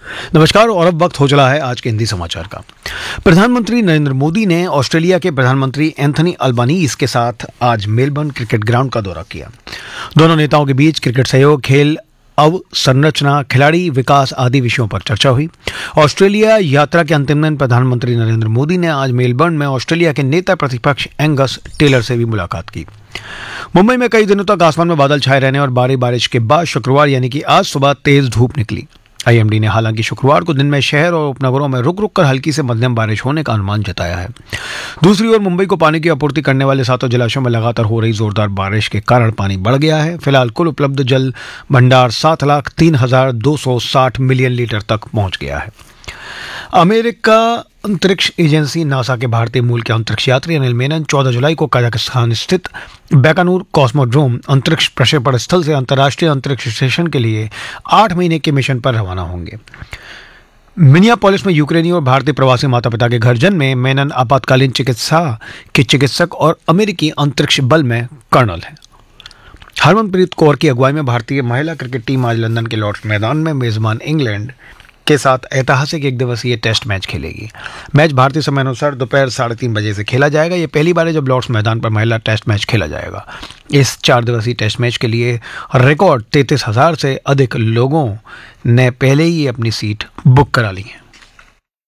नमस्कार और अब वक्त हो चला है आज के हिंदी समाचार का। प्रधानमंत्री नरेंद्र मोदी ने ऑस्ट्रेलिया के प्रधानमंत्री एंथनी अल्बानीज के साथ आज मेलबर्न क्रिकेट ग्राउंड का दौरा किया। दोनों नेताओं के बीच क्रिकेट सहयोग, खेल अवसंरचना, खिलाड़ी विकास आदि विषयों पर चर्चा हुई। ऑस्ट्रेलिया यात्रा के अंतिम दिन प्रधानमंत्री नरेंद्र मोदी ने आज मेलबर्न में ऑस्ट्रेलिया के नेता प्रतिपक्ष एंगस टेलर से भी मुलाकात की। मुंबई में कई दिनों तक आसमान में बादल छाए रहने और भारी बारिश के बाद शुक्रवार यानी कि आज सुबह तेज धूप निकली। आईएमडी ने हालांकि शुक्रवार को दिन में शहर और उपनगरों में रुक रुक कर हल्की से मध्यम बारिश होने का अनुमान जताया है। दूसरी ओर मुंबई को पानी की आपूर्ति करने वाले 7 जलाशयों में लगातार हो रही जोरदार बारिश के कारण पानी बढ़ गया है। फिलहाल कुल उपलब्ध जल भंडार 7,03,260 मिलियन लीटर तक पहुंच गया है। अमेरिका अंतरिक्ष एजेंसी नासा के भारतीय मूल के अंतरिक्ष यात्री अनिल मेनन 14 जुलाई को कजाकिस्तान स्थित बैकानूर कॉस्मोड्रोम अंतरिक्ष प्रक्षेपण स्थल से अंतर्राष्ट्रीय अंतरिक्ष स्टेशन के लिए 8 महीने के मिशन पर रवाना होंगे। मिनियापोलिस में यूक्रेनी और भारतीय प्रवासी माता पिता के घर जन्मे मेनन आपातकालीन चिकित्सा के चिकित्सक और अमेरिकी अंतरिक्ष बल में कर्नल हैं। हरमनप्रीत कौर की अगुवाई में भारतीय महिला क्रिकेट टीम आज लंदन के लॉर्ड्स मैदान में मेजबान इंग्लैंड के साथ ऐतिहासिक 1 दिवसीय टेस्ट मैच खेलेगी। मैच भारतीय समय अनुसार दोपहर 3:30 बजे से खेला जाएगा। यह पहली बार है जब लॉर्ड्स मैदान पर महिला टेस्ट मैच खेला जाएगा। इस 4 दिवसीय टेस्ट मैच के लिए रिकॉर्ड 33,000 से अधिक लोगों ने पहले ही अपनी सीट बुक करा ली है।